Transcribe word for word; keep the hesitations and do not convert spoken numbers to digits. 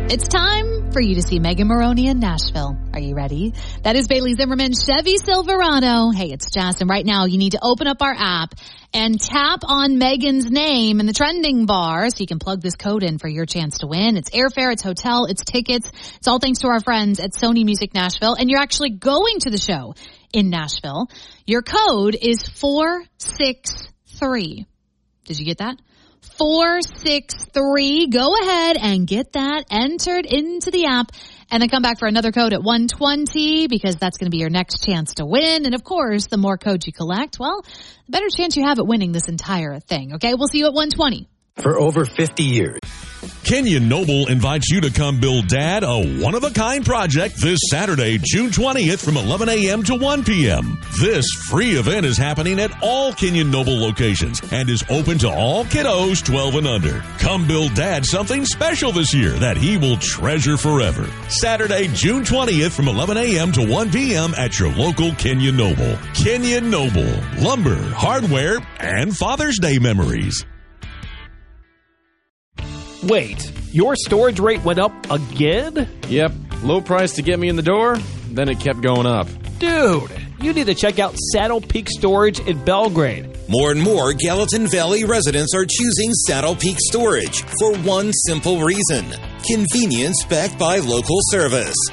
It's time for you to see Megan Maroney in Nashville. Are you ready? That is Bailey Zimmerman, Chevy Silverado. Hey, it's Jess, and right now you need to open up our app and tap on Megan's name in the trending bar so you can plug this code in for your chance to win. It's airfare, it's hotel, it's tickets. It's all thanks to our friends at Sony Music Nashville, and you're actually going to the show in Nashville. Your code is four six three. Did you get that? four six three. Go ahead and get that entered into the app and then come back for another code at one twenty because that's going to be your next chance to win. And of course, the more codes you collect, well, the better chance you have at winning this entire thing. Okay, we'll see you at one twenty. For over fifty years. Kenyon Noble invites you to come build Dad a one-of-a-kind project this Saturday, June twentieth from eleven a.m. to one p.m. This free event is happening at all Kenyon Noble locations and is open to all kiddos twelve and under. Come build Dad something special this year that he will treasure forever. Saturday, June twentieth from eleven a.m. to one p.m. at your local Kenyon Noble. Kenyon Noble, lumber, hardware, and Father's Day memories. Wait, your storage rate went up again? Yep, low price to get me in the door, then it kept going up. Dude, you need to check out Saddle Peak Storage in Belgrade. More and more Gallatin Valley residents are choosing Saddle Peak Storage for one simple reason: convenience backed by local service.